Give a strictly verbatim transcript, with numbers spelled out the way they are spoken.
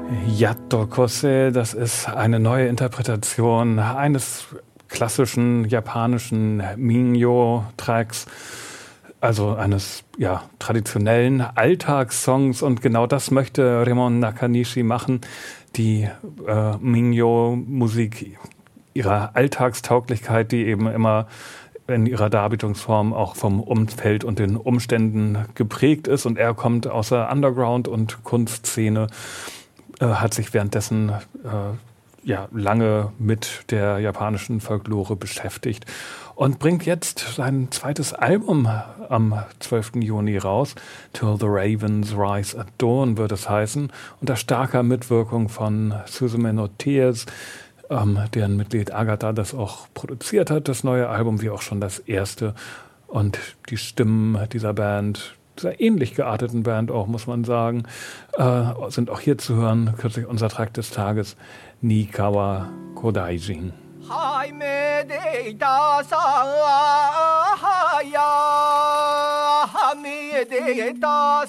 Yatto Kose, das ist eine neue Interpretation eines klassischen japanischen Minyo-Tracks, also eines ja, traditionellen Alltagssongs. Und genau das möchte Remon Nakanishi machen, die äh, Minyo-Musik ihrer Alltagstauglichkeit, die eben immer in ihrer Darbietungsform auch vom Umfeld und den Umständen geprägt ist. Und er kommt aus der Underground- und Kunstszene, äh, hat sich währenddessen äh, ja, lange mit der japanischen Folklore beschäftigt und bringt jetzt sein zweites Album am zwölften Juni raus. Till the Ravens Rise at Dawn wird es heißen, unter starker Mitwirkung von Suzume no Tears, ähm, deren Mitglied Agata das auch produziert hat, das neue Album, wie auch schon das erste. Und die Stimmen dieser Band, dieser ähnlich gearteten Band auch, muss man sagen, äh, sind auch hier zu hören. Kürzlich unser Track des Tages, Nikawa Kodaijin. Hai me de ita sa ha ya ha me de ita